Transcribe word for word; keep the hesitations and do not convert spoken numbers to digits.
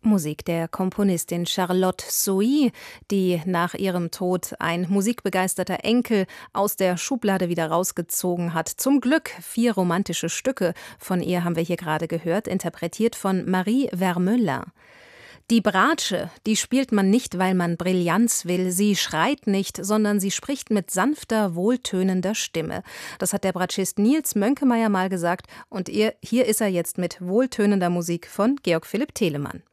Musik der Komponistin Charlotte Sohi, die nach ihrem Tod ein musikbegeisterter Enkel aus der Schublade wieder rausgezogen hat. Zum Glück vier romantische Stücke von ihr haben wir hier gerade gehört, interpretiert von Marie Vermeulen. Die Bratsche, die spielt man nicht, weil man Brillanz will. Sie schreit nicht, sondern sie spricht mit sanfter, wohltönender Stimme. Das hat der Bratschist Nils Mönkemeyer mal gesagt. Und ihr, hier ist er jetzt mit wohltönender Musik von Georg Philipp Telemann.